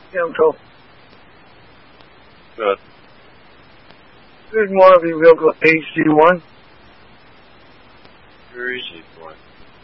Yeah, I'm told. Good. There's more of you. We'll go HD1. Where is he going?